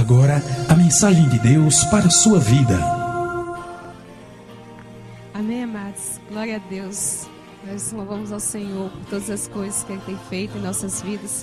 agora a mensagem de Deus para a sua vida. Amém, amados. Glória a Deus. Nós louvamos ao Senhor por todas as coisas que Ele tem feito em nossas vidas.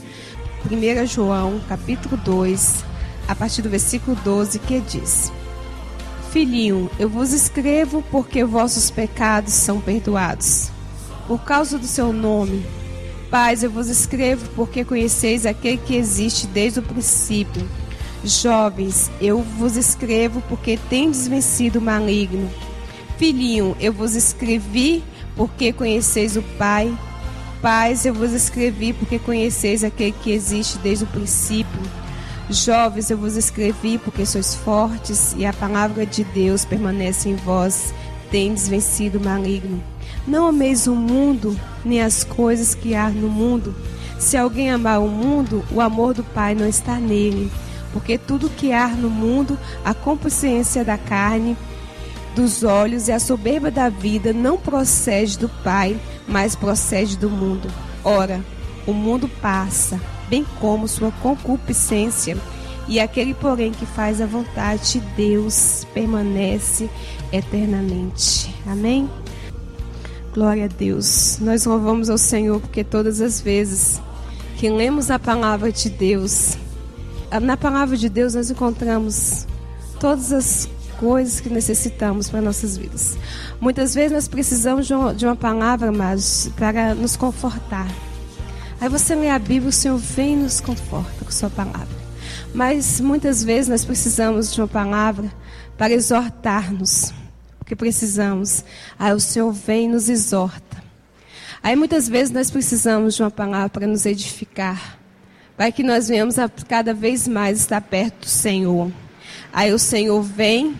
1 João, capítulo 2, a partir do versículo 12, que diz: Filhinho, eu vos escrevo porque vossos pecados são perdoados, por causa do seu nome. Pais, eu vos escrevo porque conheceis aquele que existe desde o princípio. Jovens, eu vos escrevo porque tendes vencido o maligno. Filhinho, eu vos escrevi porque conheceis o Pai. Pais, eu vos escrevi porque conheceis aquele que existe desde o princípio. Jovens, eu vos escrevi porque sois fortes e a palavra de Deus permanece em vós. Tendes vencido o maligno. Não ameis o mundo, nem as coisas que há no mundo. Se alguém amar o mundo, o amor do Pai não está nele. Porque tudo que há no mundo, a concupiscência da carne, dos olhos e a soberba da vida, não procede do Pai, mas procede do mundo. Ora, o mundo passa, bem como sua concupiscência, e aquele, porém, que faz a vontade de Deus permanece eternamente. Amém? Glória a Deus. Nós louvamos ao Senhor porque todas as vezes que lemos a palavra de Deus, na palavra de Deus nós encontramos todas as coisas que necessitamos para nossas vidas. Muitas vezes nós precisamos de uma palavra, mas para nos confortar. Aí você lê a Bíblia, o Senhor vem e nos conforta com sua palavra. Mas muitas vezes nós precisamos de uma palavra para exortar-nos. Porque precisamos. Aí o Senhor vem e nos exorta. Aí muitas vezes nós precisamos de uma palavra para nos edificar. Para que nós venhamos a cada vez mais estar perto do Senhor. Aí o Senhor vem,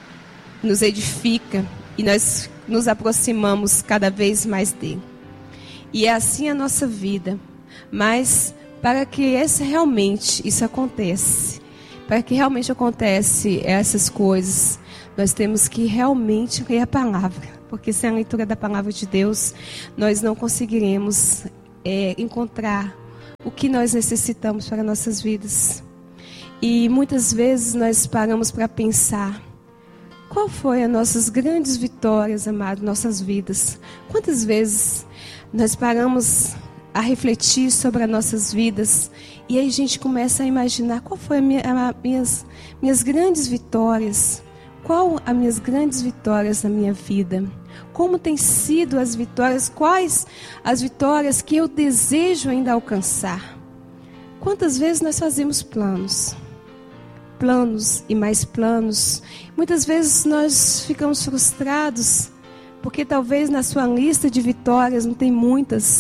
nos edifica e nós nos aproximamos cada vez mais dele. E é assim a nossa vida. Mas para que realmente isso aconteça, para que realmente aconteça essas coisas, nós temos que realmente ler a palavra. Porque sem a leitura da palavra de Deus, nós não conseguiremos encontrar o que nós necessitamos para nossas vidas. E muitas vezes nós paramos para pensar: qual foi as nossas grandes vitórias, amado, nossas vidas? Quantas vezes nós paramos a refletir sobre as nossas vidas e aí a gente começa a imaginar qual foi minhas grandes vitórias? Qual as minhas grandes vitórias na minha vida? Como têm sido as vitórias? Quais as vitórias que eu desejo ainda alcançar? Quantas vezes nós fazemos planos e mais planos? Muitas vezes nós ficamos frustrados porque talvez na sua lista de vitórias não tem muitas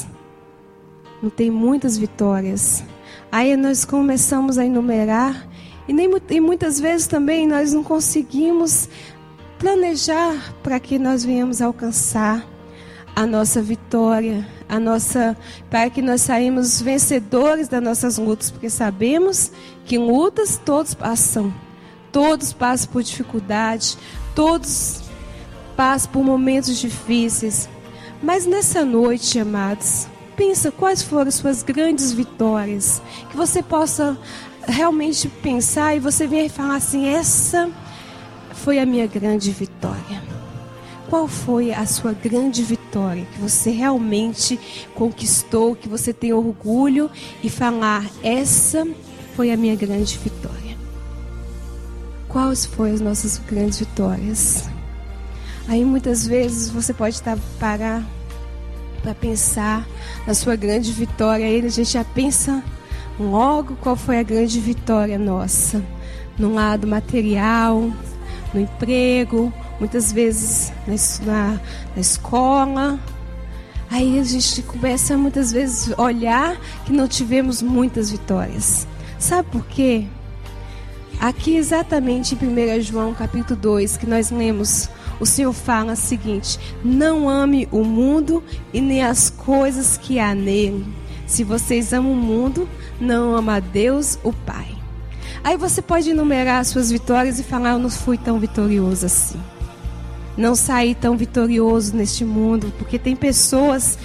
vitórias. Aí nós começamos a enumerar e muitas vezes também nós não conseguimos planejar para que nós venhamos alcançar a nossa vitória, para que nós saímos vencedores das nossas lutas, porque sabemos que lutas todos passam por dificuldade, todos passam por momentos difíceis. Mas nessa noite, amados, pensa quais foram as suas grandes vitórias, que você possa realmente pensar e você venha falar assim: essa foi a minha grande vitória. Qual foi a sua grande vitória que você realmente conquistou, que você tem orgulho e falar: essa foi a minha grande vitória? Quais foram as nossas grandes vitórias? Aí muitas vezes você pode parar para pensar na sua grande vitória. Aí a gente já pensa logo qual foi a grande vitória nossa, no lado material, no emprego, muitas vezes na escola. Aí a gente começa muitas vezes a olhar que não tivemos muitas vitórias. Sabe por quê? Aqui exatamente em 1 João capítulo 2, que nós lemos, o Senhor fala o seguinte: não ame o mundo e nem as coisas que há nele. Se vocês amam o mundo, não amam a Deus, o Pai. Aí você pode enumerar as suas vitórias e falar: eu não fui tão vitorioso assim. Não saí tão vitorioso neste mundo, porque tem pessoas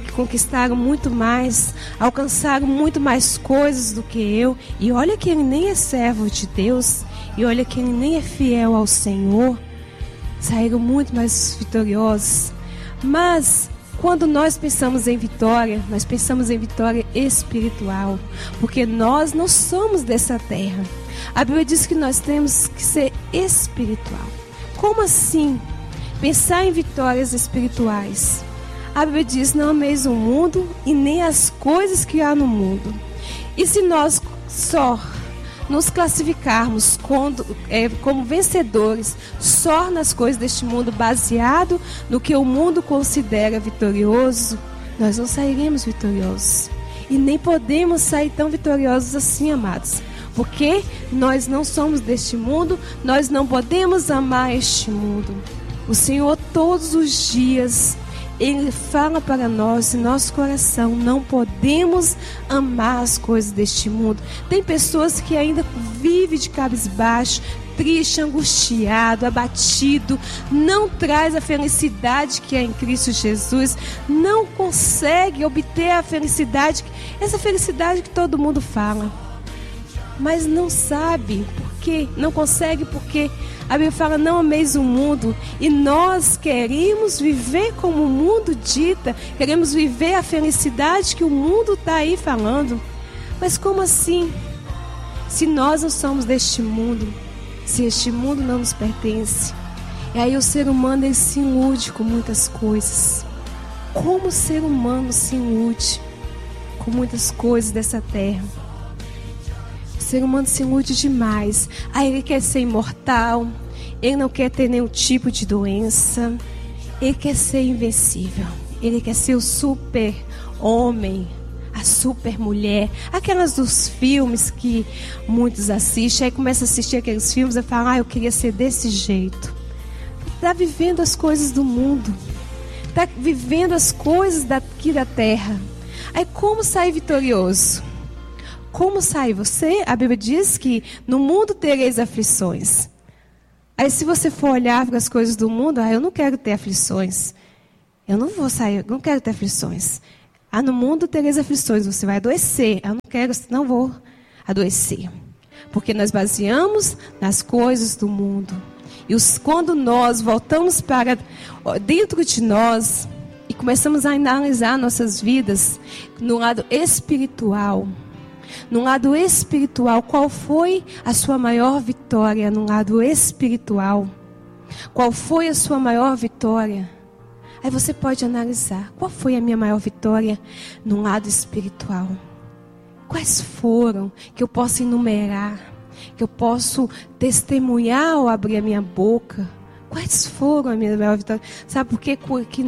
conquistaram muito mais, alcançaram muito mais coisas do que eu. E olha que ele nem é servo de Deus, e olha que ele nem é fiel ao Senhor. Saíram muito mais vitoriosos. Mas quando nós pensamos em vitória, nós pensamos em vitória espiritual, porque nós não somos dessa terra. A Bíblia diz que nós temos que ser espiritual. Como assim? Pensar em vitórias espirituais. A Bíblia diz: não ameis o mundo e nem as coisas que há no mundo. E se nós só nos classificarmos como vencedores só nas coisas deste mundo, baseado no que o mundo considera vitorioso, nós não sairemos vitoriosos. E nem podemos sair tão vitoriosos assim, amados. Porque nós não somos deste mundo, nós não podemos amar este mundo. O Senhor todos os dias, Ele fala para nós em nosso coração: não podemos amar as coisas deste mundo. Tem pessoas que ainda vivem de cabisbaixo, triste, angustiado, abatido, não traz a felicidade que é em Cristo Jesus, não consegue obter a felicidade, essa felicidade que todo mundo fala, mas não sabe por quê, não consegue porque a Bíblia fala: não ameis o mundo. E nós queremos viver como o mundo dita, queremos viver a felicidade que o mundo está aí falando. Mas como assim? Se nós não somos deste mundo, se este mundo não nos pertence, e aí o ser humano ele se ilude com muitas coisas. Como o ser humano se ilude com muitas coisas dessa terra? O ser humano se ilude demais. Aí ele quer ser imortal, ele não quer ter nenhum tipo de doença, ele quer ser invencível, ele quer ser o super homem, a super mulher, aquelas dos filmes que muitos assistem. Aí começa a assistir aqueles filmes e fala: eu queria ser desse jeito. Está vivendo as coisas do mundo, está vivendo as coisas daqui da terra. Aí como sair vitorioso? Como sai você? A Bíblia diz que no mundo tereis aflições. Aí se você for olhar para as coisas do mundo: eu não quero ter aflições, eu não vou sair, não quero ter aflições. No mundo tereis aflições, você vai adoecer. Eu não vou adoecer. Porque nós baseamos nas coisas do mundo. E quando nós voltamos para dentro de nós e começamos a analisar nossas vidas no lado espiritual, qual foi a sua maior vitória no lado espiritual? Qual foi a sua maior vitória? Aí você pode analisar: qual foi a minha maior vitória no lado espiritual? Quais foram que eu posso enumerar, que eu posso testemunhar ao abrir a minha boca? Quais foram a minha maior vitória? Sabe por quê? Porque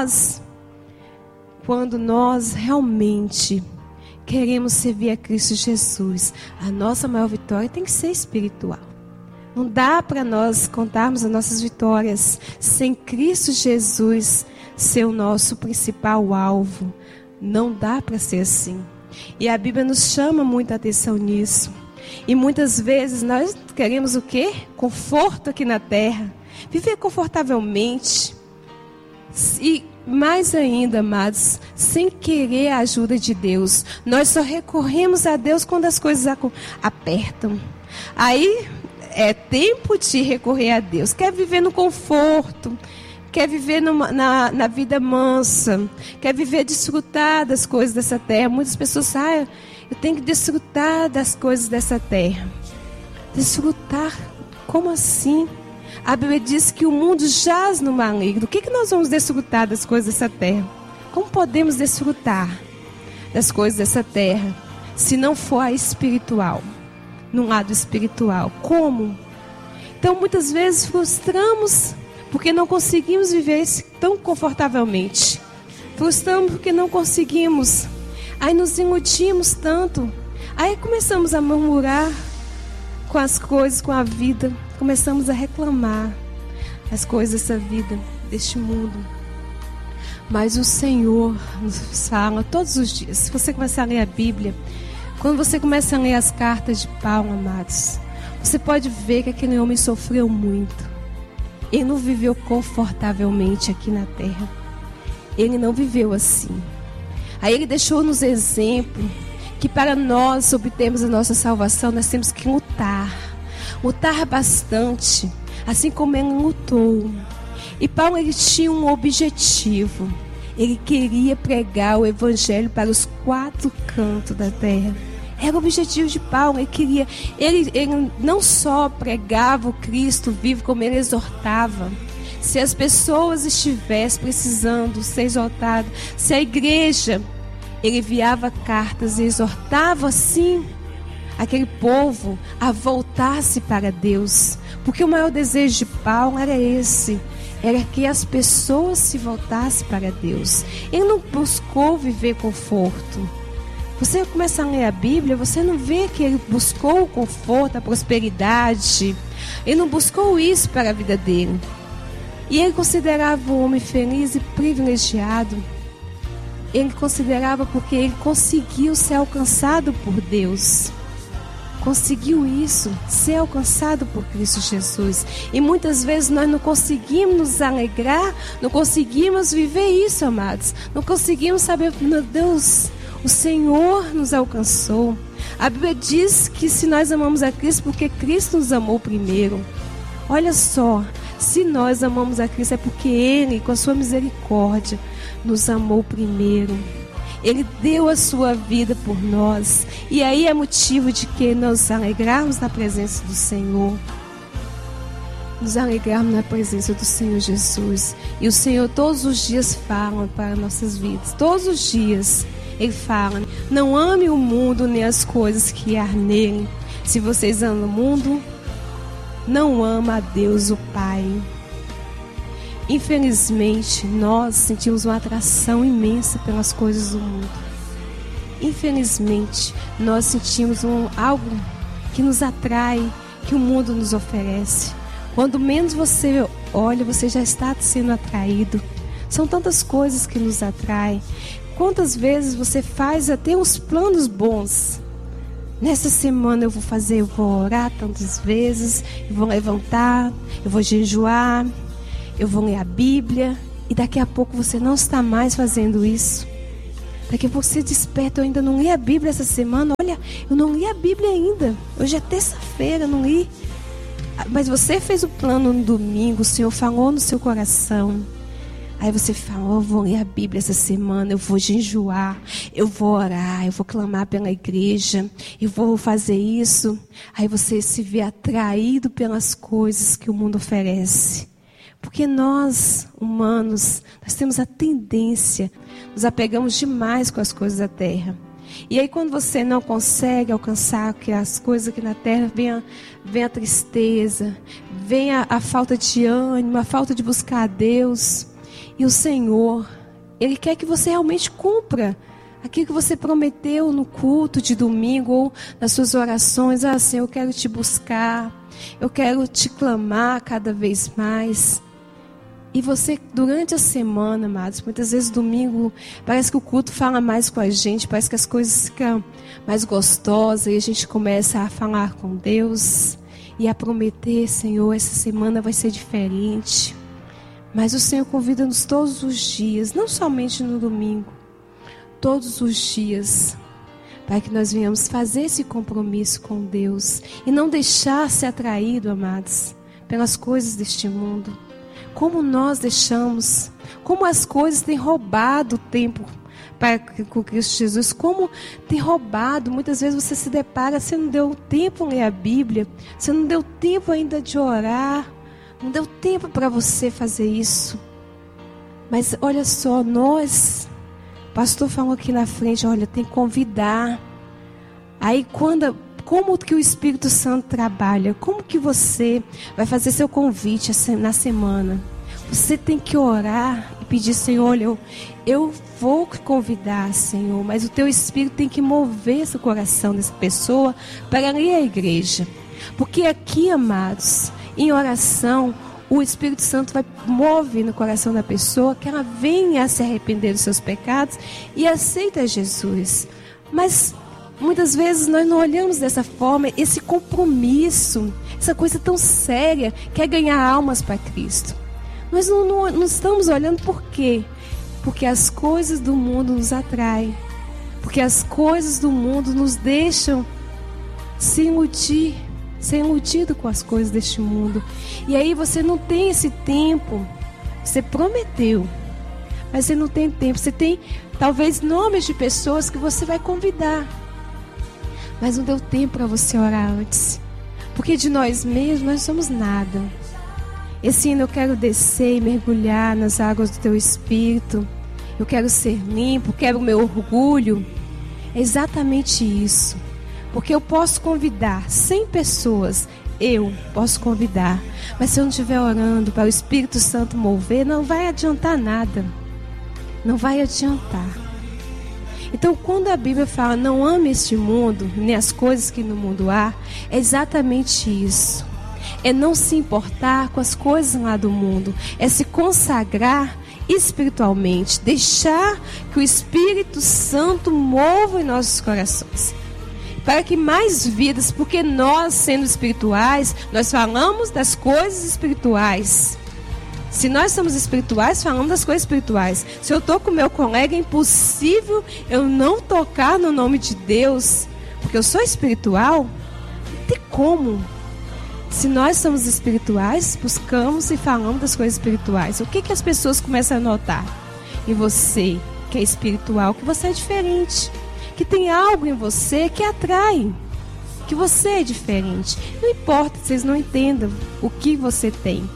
quando nós realmente queremos servir a Cristo Jesus, a nossa maior vitória tem que ser espiritual. Não dá para nós contarmos as nossas vitórias sem Cristo Jesus ser o nosso principal alvo. Não dá para ser assim. E a Bíblia nos chama muita atenção nisso. E muitas vezes nós queremos o quê? Conforto aqui na terra. Viver confortavelmente. E mais ainda, amados, sem querer a ajuda de Deus. Nós só recorremos a Deus quando as coisas apertam. Aí é tempo de recorrer a Deus. Quer viver no conforto, quer viver na vida mansa, quer viver desfrutar das coisas dessa terra. Muitas pessoas falam: eu tenho que desfrutar das coisas dessa terra. Desfrutar? Como assim? A Bíblia diz que o mundo jaz no maligno. O que nós vamos desfrutar das coisas dessa terra? Como podemos desfrutar das coisas dessa terra se não for a espiritual? No lado espiritual. Como? Então muitas vezes frustramos porque não conseguimos viver tão confortavelmente. Frustramos porque não conseguimos. Aí nos iludimos tanto. Aí começamos a murmurar com as coisas, com a vida. Começamos a reclamar as coisas dessa vida, deste mundo. Mas o Senhor nos fala todos os dias. Se você começar a ler a Bíblia, quando você começa a ler as cartas de Paulo, amados, você pode ver que aquele homem sofreu muito. Ele não viveu confortavelmente aqui na terra. Ele não viveu assim. Aí ele deixou-nos exemplo que para nós obtermos a nossa salvação, nós temos que lutar bastante, assim como ele lutou. E Paulo, ele tinha um objetivo. Ele queria pregar o evangelho para os 4 cantos da terra. Era o objetivo de Paulo. Ele não só pregava o Cristo vivo, como ele exortava. Se as pessoas estivessem precisando ser exortadas, se a igreja, ele enviava cartas e exortava assim aquele povo a voltar-se para Deus. Porque o maior desejo de Paulo era esse. Era que as pessoas se voltassem para Deus. Ele não buscou viver conforto. Você começa a ler a Bíblia, você não vê que ele buscou o conforto, a prosperidade. Ele não buscou isso para a vida dele. E ele considerava o homem feliz e privilegiado. Ele considerava porque ele conseguiu ser alcançado por Deus. Conseguiu isso, ser alcançado por Cristo Jesus. E muitas vezes nós não conseguimos nos alegrar, não conseguimos viver isso, amados. Não conseguimos saber, meu Deus, o Senhor nos alcançou. A Bíblia diz que se nós amamos a Cristo, porque Cristo nos amou primeiro. Olha só, se nós amamos a Cristo é porque Ele, com a sua misericórdia, nos amou primeiro. Ele deu a sua vida por nós. E aí é motivo de que nos alegrarmos na presença do Senhor. Nos alegrarmos na presença do Senhor Jesus. E o Senhor todos os dias fala para nossas vidas. Todos os dias Ele fala: não ame o mundo nem as coisas que há nele. Se vocês amam o mundo, não ama a Deus o Pai. Infelizmente, nós sentimos uma atração imensa pelas coisas do mundo. Infelizmente, nós sentimos algo que nos atrai, que o mundo nos oferece. Quando menos você olha, você já está sendo atraído. São tantas coisas que nos atraem. Quantas vezes você faz até uns planos bons? Nessa semana eu vou orar tantas vezes, eu vou levantar, eu vou jejuar, eu vou ler a Bíblia, e daqui a pouco você não está mais fazendo isso. Daqui a pouco você desperta: eu ainda não li a Bíblia essa semana. Olha, eu não li a Bíblia ainda. Hoje é terça-feira, não li. Mas você fez o plano no domingo, o Senhor falou no seu coração. Aí você fala: eu vou ler a Bíblia essa semana, eu vou jejuar, eu vou orar, eu vou clamar pela igreja, eu vou fazer isso. Aí você se vê atraído pelas coisas que o mundo oferece. Porque nós, humanos, nós temos a tendência, nos apegamos demais com as coisas da terra. E aí quando você não consegue alcançar as coisas aqui na terra, vem a tristeza, vem a falta de ânimo, a falta de buscar a Deus. E o Senhor, Ele quer que você realmente cumpra aquilo que você prometeu no culto de domingo ou nas suas orações. Ah, Senhor, eu quero te buscar, eu quero te clamar cada vez mais. E você, durante a semana, amados, muitas vezes domingo, parece que o culto fala mais com a gente, parece que as coisas ficam mais gostosas e a gente começa a falar com Deus e a prometer: Senhor, essa semana vai ser diferente. Mas o Senhor convida-nos todos os dias, não somente no domingo, todos os dias, para que nós venhamos fazer esse compromisso com Deus e não deixar ser atraído, amados, pelas coisas deste mundo. Como nós deixamos, como as coisas têm roubado o tempo com Cristo Jesus, como tem roubado. Muitas vezes você se depara, você não deu tempo de ler a Bíblia, você não deu tempo ainda de orar, não deu tempo para você fazer isso. Mas olha só, nós, o pastor falou aqui na frente, olha, tem que convidar. Aí como que o Espírito Santo trabalha? Como que você vai fazer seu convite na semana? Você tem que orar e pedir: Senhor, olha, eu vou convidar, Senhor, mas o teu Espírito tem que mover esse coração dessa pessoa para ir à igreja. Porque aqui, amados, em oração, o Espírito Santo vai mover no coração da pessoa que ela venha a se arrepender dos seus pecados e aceita Jesus. Mas muitas vezes nós não olhamos dessa forma, esse compromisso, essa coisa tão séria que é ganhar almas para Cristo. Nós não estamos olhando por quê? Porque as coisas do mundo nos atraem. Porque as coisas do mundo nos deixam se iludir, ser iludido com as coisas deste mundo. E aí você não tem esse tempo. Você prometeu, mas você não tem tempo. Você tem talvez nomes de pessoas que você vai convidar, mas não deu tempo para você orar antes. Porque de nós mesmos nós somos nada. Esse ano eu quero descer e mergulhar nas águas do teu Espírito. Eu quero ser limpo, quero o meu orgulho. É exatamente isso. Porque eu posso convidar 100 pessoas, eu posso convidar. Mas se eu não estiver orando para o Espírito Santo mover, não vai adiantar nada. Não vai adiantar. Então, quando a Bíblia fala, não ame este mundo, nem as coisas que no mundo há, é exatamente isso. É não se importar com as coisas lá do mundo. É se consagrar espiritualmente. Deixar que o Espírito Santo mova em nossos corações. Para que mais vidas, porque nós, sendo espirituais, nós falamos das coisas espirituais. Se nós somos espirituais, falamos das coisas espirituais. Se eu estou com meu colega, é impossível eu não tocar no nome de Deus, porque eu sou espiritual. Não tem como. Se nós somos espirituais, buscamos e falamos das coisas espirituais. O que as pessoas começam a notar? Em você, que é espiritual, que você é diferente. Que tem algo em você que atrai. Que você é diferente. Não importa se vocês não entendam o que você tem.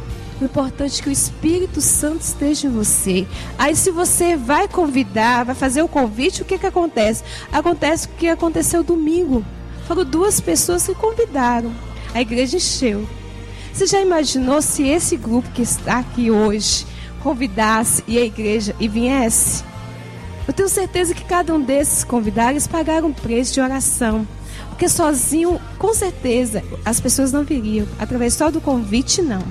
O importante é que o Espírito Santo esteja em você. Aí se você vai convidar, vai fazer o convite, o que acontece? Acontece o que aconteceu domingo. Foram 2 pessoas que convidaram. A igreja encheu. Você já imaginou se esse grupo que está aqui hoje convidasse e a igreja e viesse? Eu tenho certeza que cada um desses convidados pagaram um preço de oração. Porque sozinho, com certeza, as pessoas não viriam. Através só do convite, não.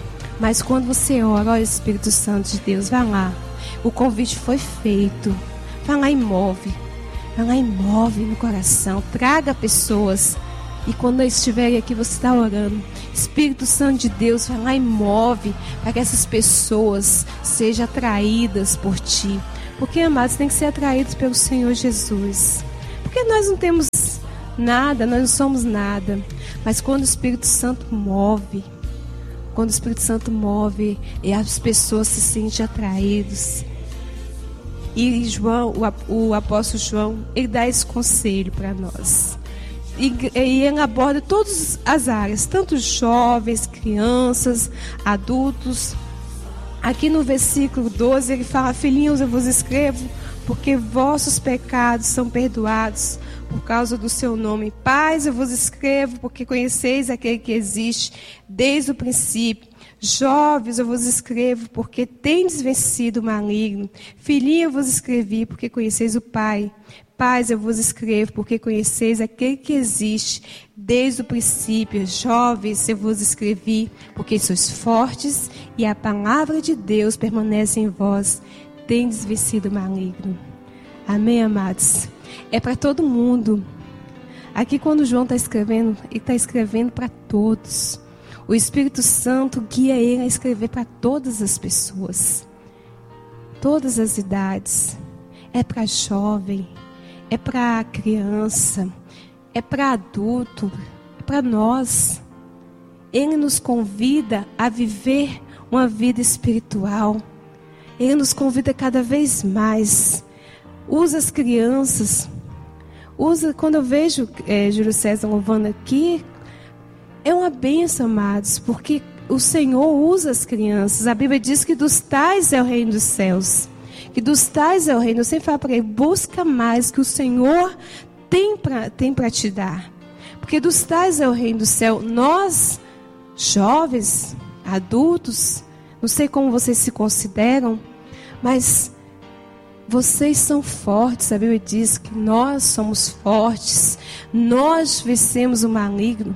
Mas quando você ora, ó Espírito Santo de Deus, vai lá. O convite foi feito. Vai lá e move. Vai lá e move no coração. Traga pessoas. E quando eles estiverem aqui, você está orando. Espírito Santo de Deus, vai lá e move. Para que essas pessoas sejam atraídas por ti. Porque, amados, tem que ser atraídos pelo Senhor Jesus. Porque nós não temos nada, nós não somos nada. Mas quando o Espírito Santo move, quando o Espírito Santo move, e as pessoas se sentem atraídas. E João, o apóstolo João, ele dá esse conselho para nós. E ele aborda todas as áreas, tanto jovens, crianças, adultos. Aqui no versículo 12 ele fala: filhinhos, eu vos escrevo porque vossos pecados são perdoados por causa do seu nome. Pais, eu vos escrevo porque conheceis aquele que existe desde o princípio. Jovens, eu vos escrevo porque tendes vencido o maligno. Filhinho, eu vos escrevi porque conheceis o Pai. Pais, eu vos escrevo porque conheceis aquele que existe desde o princípio. Jovens, eu vos escrevi porque sois fortes e a palavra de Deus permanece em vós. Tendes vencido o maligno. Amém, amados? É para todo mundo. Aqui quando João está escrevendo, ele está escrevendo para todos. O Espírito Santo guia ele a escrever para todas as pessoas. Todas as idades. É para jovem, é para criança, é para adulto, é para nós. Ele nos convida a viver uma vida espiritual. Ele nos convida cada vez mais. Usa as crianças. Quando eu vejo Júlio César louvando aqui, é uma bênção, amados, porque o Senhor usa as crianças. A Bíblia diz que dos tais é o reino dos céus. Que dos tais é o reino. Eu sempre falo para ele, busca mais que o Senhor tem para te dar. Porque dos tais é o reino do céu. Nós, jovens, adultos, não sei como vocês se consideram, mas vocês são fortes. A Bíblia diz que nós somos fortes. Nós vencemos o maligno.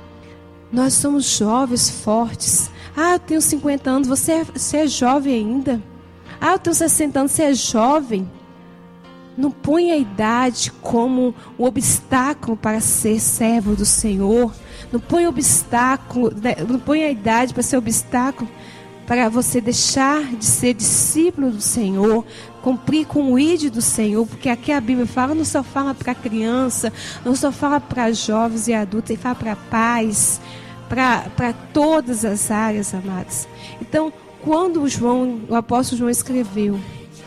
Nós somos jovens, fortes. Ah, eu tenho 50 anos, você é jovem ainda. Ah, eu tenho 60 anos, você é jovem. Não põe a idade como um obstáculo para ser servo do Senhor. Não põe a idade para ser obstáculo para você deixar de ser discípulo do Senhor, cumprir com o ID do Senhor, porque aqui a Bíblia fala, não só fala para criança, não só fala para jovens e adultos, ele fala para pais, para todas as áreas, amados. Então, quando o apóstolo João escreveu,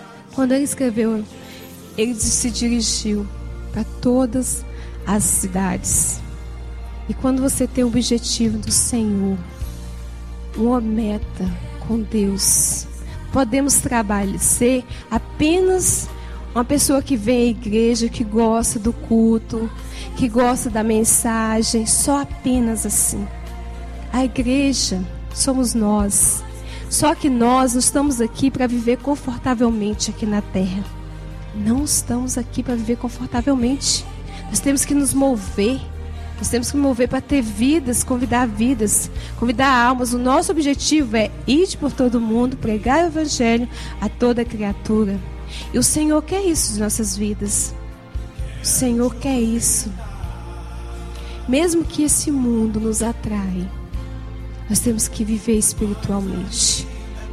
ele se dirigiu para todas as cidades. E quando você tem o objetivo do Senhor, uma meta com Deus, podemos ser apenas uma pessoa que vem à igreja, que gosta do culto, que gosta da mensagem, só apenas assim. A igreja somos nós. Só que nós não estamos aqui para viver confortavelmente aqui na terra. Não estamos aqui para viver confortavelmente. Nós temos que nos mover. Nós temos que nos mover para ter vidas, convidar almas. O nosso objetivo é ir por todo mundo, pregar o evangelho a toda criatura. E o Senhor quer isso de nossas vidas. O Senhor quer isso. Mesmo que esse mundo nos atrai, nós temos que viver espiritualmente.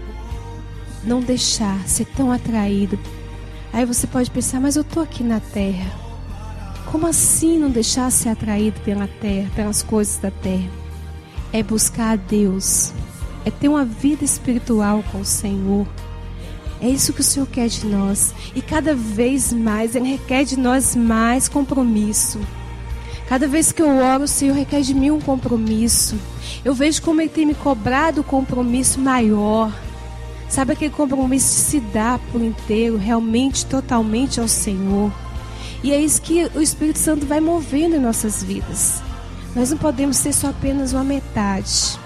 Não deixar ser tão atraído. Aí você pode pensar, mas eu estou aqui na terra. Como assim não deixar ser atraído pela terra, pelas coisas da terra? É buscar a Deus. É ter uma vida espiritual com o Senhor. É isso que o Senhor quer de nós. E cada vez mais Ele requer de nós mais compromisso. Cada vez que eu oro, o Senhor requer de mim um compromisso. Eu vejo como Ele tem me cobrado um compromisso maior. Sabe aquele compromisso de se dar por inteiro, realmente, totalmente ao Senhor. E é isso que o Espírito Santo vai movendo em nossas vidas. Nós não podemos ser só apenas uma metade.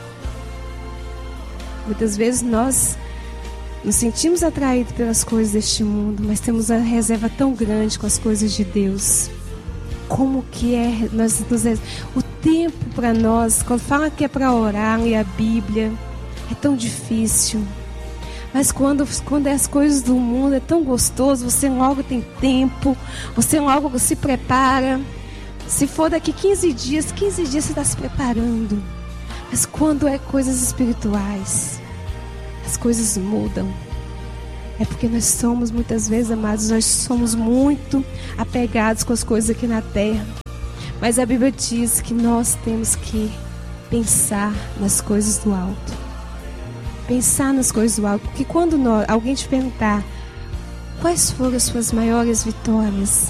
Muitas vezes nós nos sentimos atraídos pelas coisas deste mundo, mas temos uma reserva tão grande com as coisas de Deus. Como que é o tempo para nós, quando fala que é para orar e a Bíblia, é tão difícil. Mas quando é as coisas do mundo, é tão gostoso, você logo tem tempo, você logo se prepara. Se for daqui 15 dias você está se preparando. Mas quando é coisas espirituais, as coisas mudam. É porque nós somos, muitas vezes, amados, nós somos muito apegados com as coisas aqui na terra. Mas a Bíblia diz que nós temos que pensar nas coisas do alto. Pensar nas coisas do alto. Porque quando alguém te perguntar quais foram as suas maiores vitórias,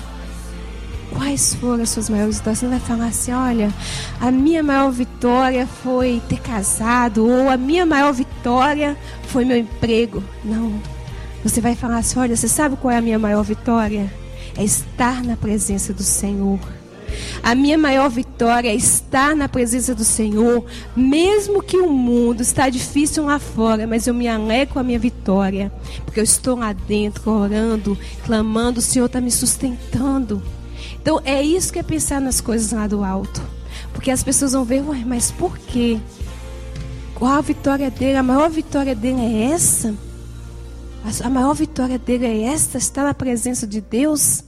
você não vai falar assim, olha, a minha maior vitória foi ter casado, ou a minha maior vitória foi meu emprego. Não. Você vai falar assim, olha, você sabe qual é a minha maior vitória? É estar na presença do Senhor. A minha maior vitória é estar na presença do Senhor, mesmo que o mundo está difícil lá fora, mas eu me alegro com a minha vitória, porque eu estou lá dentro orando, clamando, o Senhor está me sustentando. Então é isso que é pensar nas coisas lá do alto, porque as pessoas vão ver, mas por quê? Qual a vitória dele? A maior vitória dele é essa? A maior vitória dele é esta, estar na presença de Deus?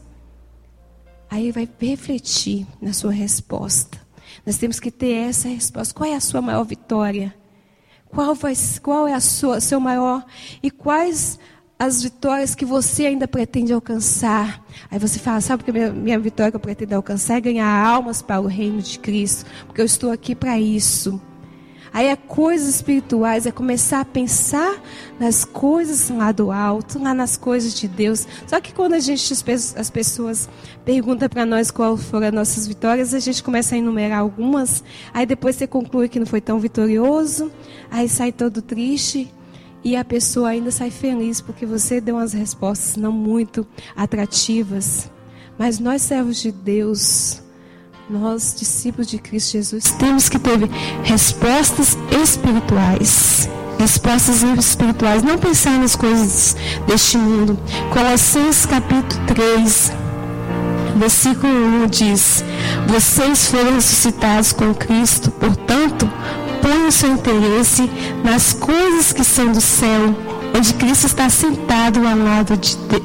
Aí vai refletir na sua resposta. Nós temos que ter essa resposta. Qual é a sua maior vitória? Qual é a seu maior? E quais as vitórias que você ainda pretende alcançar? Aí você fala, sabe porque minha vitória que eu pretendo alcançar é ganhar almas para o reino de Cristo. Porque eu estou aqui para isso. Aí é coisas espirituais, é começar a pensar nas coisas lá do alto, lá nas coisas de Deus. Só que quando as pessoas perguntam para nós quais foram as nossas vitórias, a gente começa a enumerar algumas, aí depois você conclui que não foi tão vitorioso, aí sai todo triste e a pessoa ainda sai feliz porque você deu umas respostas não muito atrativas. Mas nós, servos de Deus, nós, discípulos de Cristo Jesus, temos que ter respostas espirituais. Respostas espirituais. Não pensar nas coisas deste mundo. Colossenses capítulo 3, versículo 1 diz: vocês foram ressuscitados com Cristo, portanto, ponham seu interesse nas coisas que são do céu, onde Cristo está sentado ao lado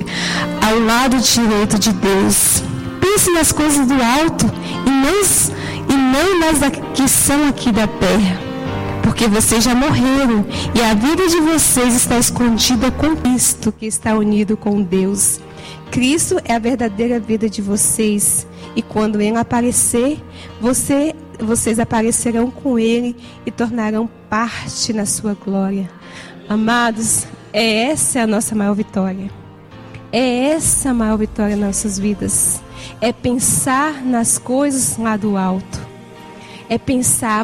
direito de Deus. Pense nas coisas do alto e não nas que são aqui da terra. porque vocês já morreram e a vida de vocês está escondida com Cristo, que está unido com Deus. Cristo é a verdadeira vida de vocês, e quando Ele aparecer, vocês aparecerão com Ele e tornarão parte na sua glória. Amados, essa é a nossa maior vitória. É essa a maior vitória nas nossas vidas. É pensar nas coisas lá do alto. É pensar,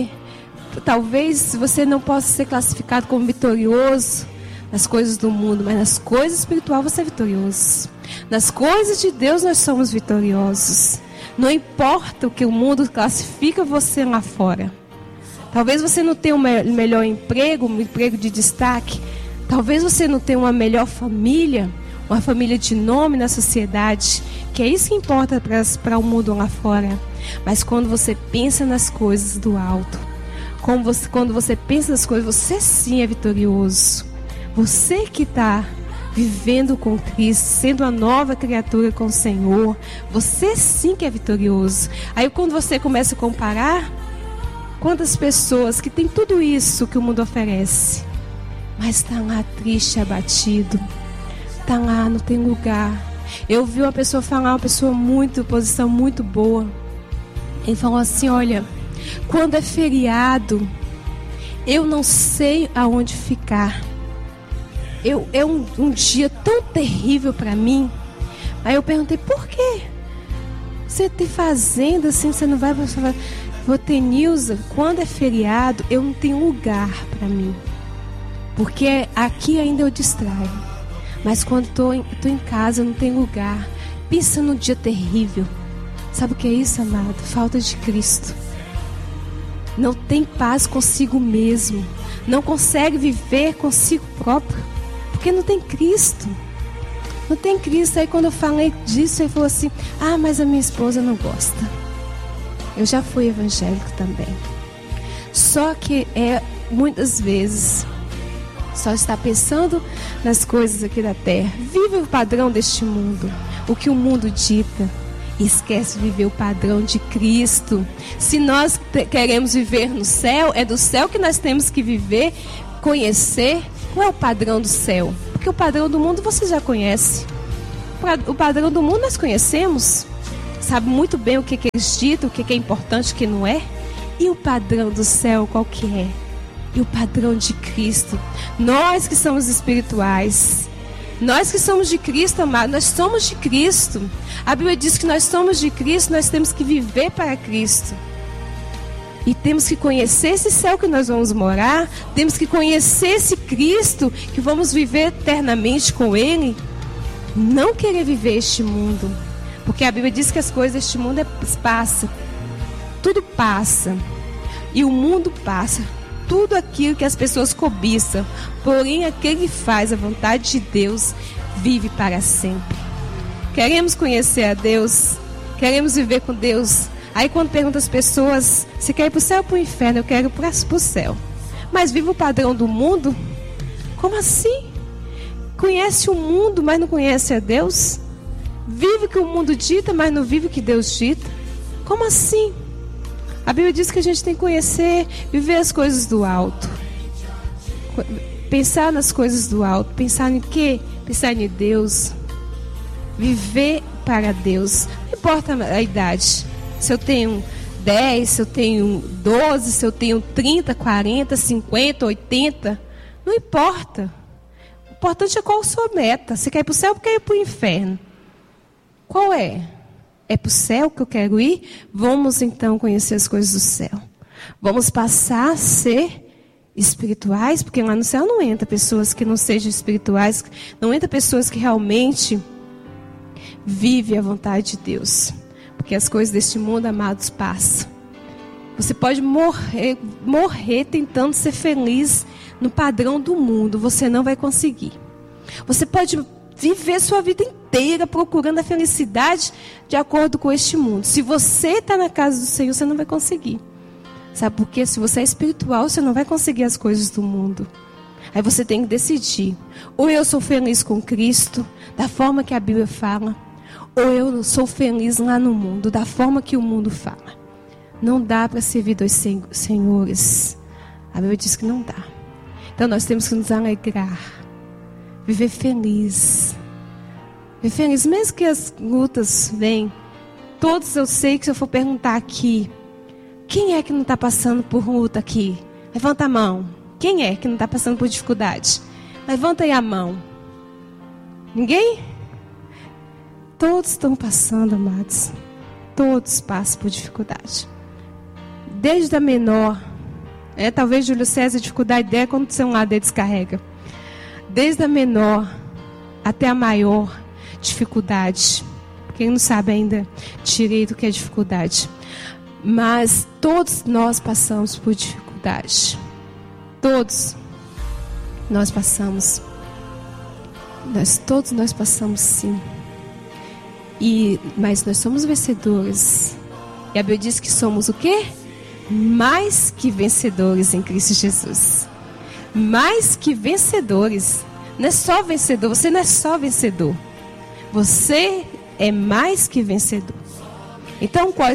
talvez você não possa ser classificado como vitorioso nas coisas do mundo, mas nas coisas espirituais você é vitorioso. Nas coisas de Deus nós somos vitoriosos. Não importa o que o mundo classifica você lá fora. Talvez você não tenha um melhor emprego, um emprego de destaque. Talvez você não tenha uma melhor família, uma família de nome na sociedade, que é isso que importa para o mundo lá fora. Mas quando você pensa nas coisas do alto, quando você pensa nas coisas, você sim é vitorioso. Você que está vivendo com Cristo, sendo uma nova criatura com o Senhor, você sim que é vitorioso. Aí quando você começa a comparar, quantas pessoas que têm tudo isso que o mundo oferece, mas está lá triste, abatido, está lá, não tem lugar. Eu vi uma pessoa falar, uma pessoa posição muito boa. Ele falou assim, olha, quando é feriado, eu não sei aonde ficar. É um dia tão terrível para mim. Aí eu perguntei, por quê? Você tem fazenda assim, você não vai... Vou ter Nilza, quando é feriado, eu não tenho lugar para mim. Porque aqui ainda eu distraio. Mas quando estou em casa, eu não tenho lugar. Pensa num dia terrível. Sabe o que é isso, amado? Falta de Cristo. Não tem paz consigo mesmo. Não consegue viver consigo próprio. Porque não tem Cristo. Não tem Cristo. Aí quando eu falei disso, ele falou assim, mas a minha esposa não gosta. Eu já fui evangélico também. Só que muitas vezes só está pensando nas coisas aqui da terra. Vive o padrão deste mundo, o que o mundo dita, e esquece de viver o padrão de Cristo. Se nós queremos viver no céu, é do céu que nós temos que viver, conhecer. Qual é o padrão do céu? Porque o padrão do mundo você já conhece. O padrão do mundo nós conhecemos. Sabe muito bem o que eles ditam, o que é importante, o que não é. E o padrão do céu, qual que é? E o padrão de Cristo. Nós que somos espirituais, nós que somos de Cristo, amado, nós somos de Cristo. A Bíblia diz que nós somos de Cristo, nós temos que viver para Cristo. E temos que conhecer esse céu que nós vamos morar. Temos que conhecer esse Cristo que vamos viver eternamente com Ele. Não querer viver este mundo. Porque a Bíblia diz que as coisas deste mundo passam. Tudo passa. E o mundo passa. Tudo aquilo que as pessoas cobiçam. Porém, aquele que faz a vontade de Deus vive para sempre. Queremos conhecer a Deus. Queremos viver com Deus. Aí quando pergunta às pessoas, você quer ir para o céu ou para o inferno? Eu quero ir para o céu. Mas vive o padrão do mundo? Como assim? Conhece o mundo, mas não conhece a Deus? Vive o que o mundo dita, mas não vive o que Deus dita? Como assim? A Bíblia diz que a gente tem que conhecer, viver as coisas do alto. Pensar nas coisas do alto. Pensar em quê? Pensar em Deus. Viver para Deus. Não importa a idade. Se eu tenho 10, se eu tenho 12, se eu tenho 30, 40, 50, 80. Não importa. O importante é qual a sua meta. Você quer ir para o céu ou quer ir para o inferno? Qual é? É para o céu que eu quero ir? Vamos então conhecer as coisas do céu. Vamos passar a ser espirituais, porque lá no céu não entra pessoas que não sejam espirituais, não entra pessoas que realmente vivem a vontade de Deus. Porque as coisas deste mundo, amados, passam. Você pode morrer tentando ser feliz no padrão do mundo. Você não vai conseguir. Você pode viver sua vida inteira procurando a felicidade de acordo com este mundo. Se você está na casa do Senhor, você não vai conseguir. Sabe por quê? Se você é espiritual, você não vai conseguir as coisas do mundo. Aí você tem que decidir. Ou eu sou feliz com Cristo, da forma que a Bíblia fala, ou eu sou feliz lá no mundo, da forma que o mundo fala. Não dá para servir dois senhores. A Bíblia diz que não dá. Então nós temos que nos alegrar, viver feliz. Viver feliz, mesmo que as lutas venham. Todos eu sei que se eu for perguntar aqui, quem é que não está passando por luta aqui? Levanta a mão. Quem é que não está passando por dificuldade? Levanta aí a mão. Ninguém? Todos estão passando, amados. Todos passam por dificuldade. Desde a menor. Talvez Júlio César, a dificuldade dela é quando o celular dele descarrega. Desde a menor até a maior dificuldade. Porque ele não sabe ainda direito o que é dificuldade. Mas todos nós passamos por dificuldade. Todos nós passamos. Todos nós passamos, sim. Mas nós somos vencedores. E a Bíblia diz que somos o quê? Mais que vencedores em Cristo Jesus. Mais que vencedores. Não é só vencedor. Você não é só vencedor. Você é mais que vencedor. Então, quais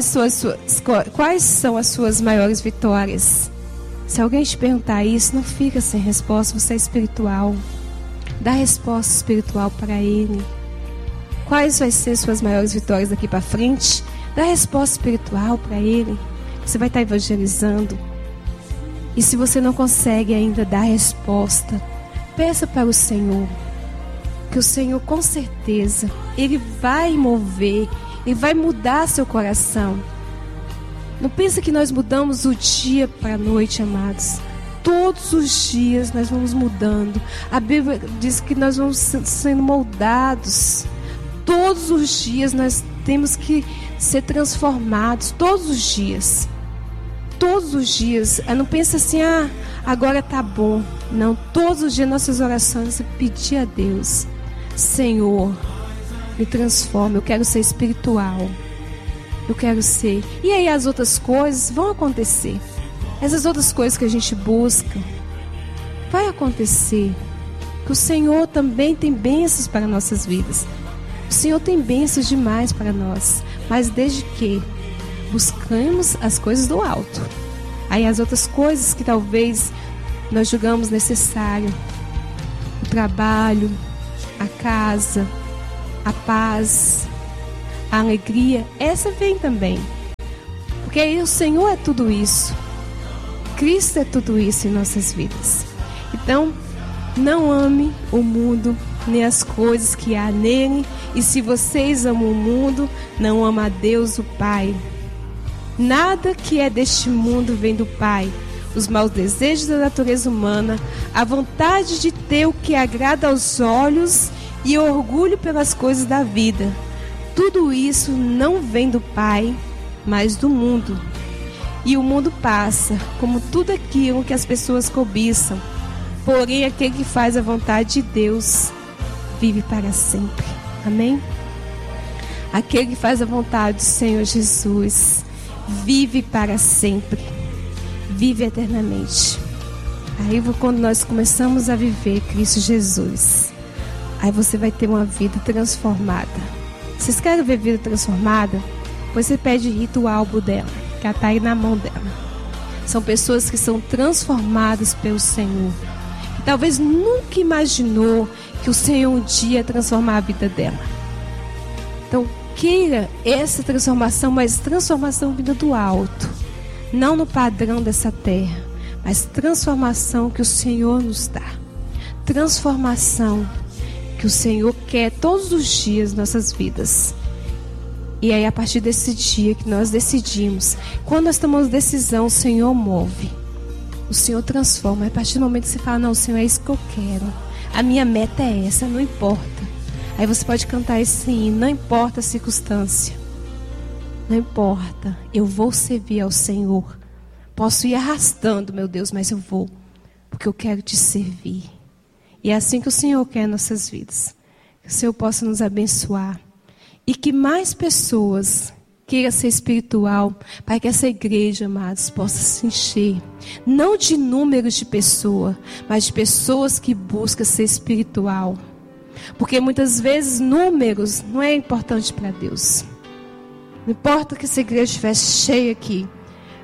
são as suas maiores vitórias? Se alguém te perguntar isso, não fica sem resposta. Você é espiritual. Dá resposta espiritual para ele. Quais vão ser suas maiores vitórias daqui para frente? Dá resposta espiritual para ele. Você vai estar evangelizando. E se você não consegue ainda dar resposta, peça para o Senhor. Que o Senhor, com certeza, Ele vai mover, Ele vai mudar seu coração. Não pense que nós mudamos o dia para a noite, amados. Todos os dias nós vamos mudando. A Bíblia diz que nós vamos sendo moldados. Todos os dias nós temos que ser transformados. Todos os dias. Todos os dias. Não pense assim, agora tá bom. Não, todos os dias nossas orações é pedir a Deus: Senhor, me transforma. Eu quero ser espiritual. Eu quero ser. E aí as outras coisas vão acontecer. Essas outras coisas que a gente busca vai acontecer. Que o Senhor também tem bênçãos para nossas vidas. O Senhor tem bênçãos demais para nós. Mas desde que buscamos as coisas do alto. Aí as outras coisas que talvez nós julgamos necessário. O trabalho, a casa, a paz, a alegria, essa vem também. Porque aí o Senhor é tudo isso. Cristo é tudo isso em nossas vidas. Então, não ame o mundo, nem as coisas que há nele. E se vocês amam o mundo, não amam a Deus o Pai. Nada que é deste mundo vem do Pai. Os maus desejos da natureza humana, a vontade de ter o que agrada aos olhos e o orgulho pelas coisas da vida. Tudo isso não vem do Pai, mas do mundo. E o mundo passa, como tudo aquilo que as pessoas cobiçam. Porém, aquele que faz a vontade de Deus vive para sempre. Amém? Aquele que faz a vontade do Senhor Jesus vive para sempre. Vive eternamente. Aí, quando nós começamos a viver Cristo Jesus, aí você vai ter uma vida transformada. Vocês querem ver vida transformada? Pois você pede Rita o álbum dela, que ela está aí na mão dela. São pessoas que são transformadas pelo Senhor. Que talvez nunca imaginou que o Senhor um dia ia transformar a vida dela. Então, queira essa transformação, mas transformação vinda do alto. Não no padrão dessa terra, mas transformação que o Senhor nos dá. Transformação que o Senhor quer todos os dias nas nossas vidas. E aí, a partir desse dia que nós decidimos, quando nós tomamos decisão, o Senhor move. O Senhor transforma. A partir do momento que você fala: não, Senhor, é isso que eu quero. A minha meta é essa, não importa. Aí você pode cantar esse hino: não importa a circunstância. Não importa. Eu vou servir ao Senhor. Posso ir arrastando, meu Deus, mas eu vou. Porque eu quero te servir. E é assim que o Senhor quer em nossas vidas. Que o Senhor possa nos abençoar. E que mais pessoas queiram ser espiritual, para que essa igreja, amados, possa se encher. Não de números de pessoas, mas de pessoas que buscam ser espiritual. Porque muitas vezes números não é importante para Deus. Não importa que essa igreja estivesse cheia aqui.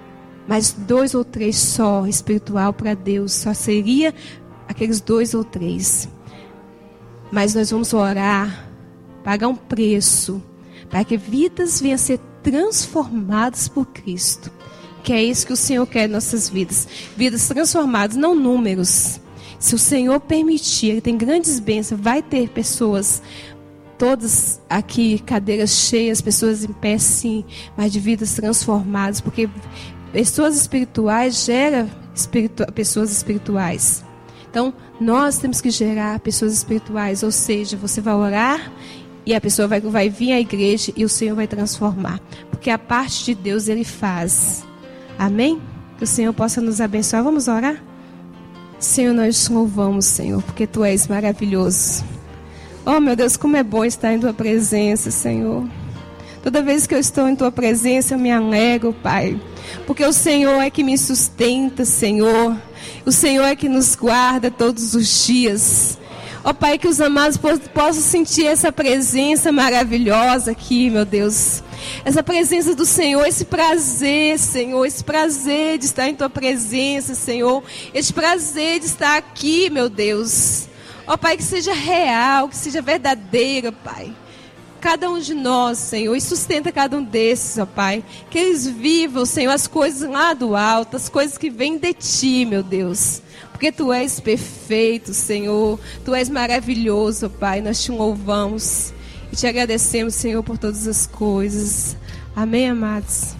Mas 2 ou 3 só, espiritual para Deus, só seria aqueles 2 ou 3. Mas nós vamos orar, pagar um preço, para que vidas venham a ser transformadas por Cristo. Que é isso que o Senhor quer em nossas vidas. Vidas transformadas, não números. Se o Senhor permitir, Ele tem grandes bênçãos, vai ter pessoas, todas aqui, cadeiras cheias, pessoas em pé sim, mas de vidas transformadas, porque pessoas espirituais geram pessoas espirituais. Então, nós temos que gerar pessoas espirituais, ou seja, você vai orar e a pessoa vai vir à igreja e o Senhor vai transformar, porque a parte de Deus Ele faz. Amém? Que o Senhor possa nos abençoar. Vamos orar? Senhor, nós te louvamos, Senhor, porque Tu és maravilhoso. Oh, meu Deus, como é bom estar em Tua presença, Senhor. Toda vez que eu estou em Tua presença, eu me alegro, Pai, porque o Senhor é que me sustenta, Senhor. O Senhor é que nos guarda todos os dias. Ó Pai, que os amados possam sentir essa presença maravilhosa aqui, meu Deus. Essa presença do Senhor, esse prazer, Senhor, esse prazer de estar em Tua presença, Senhor. Esse prazer de estar aqui, meu Deus. Ó Pai, que seja real, que seja verdadeiro, Pai. Cada um de nós, Senhor, e sustenta cada um desses, ó Pai. Que eles vivam, Senhor, as coisas lá do alto, as coisas que vêm de Ti, meu Deus. Porque Tu és perfeito, Senhor. Tu és maravilhoso, Pai. Nós Te louvamos e Te agradecemos, Senhor, por todas as coisas. Amém, amados?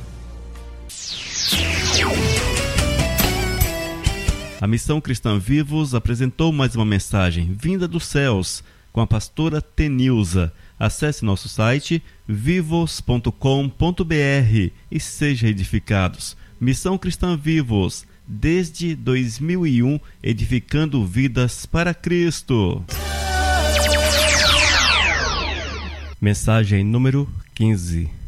A Missão Cristã Vivos apresentou mais uma mensagem vinda dos céus com a pastora Tenilza. Acesse nosso site vivos.com.br e seja edificados. Missão Cristã Vivos, desde 2001, edificando vidas para Cristo. Mensagem número 15.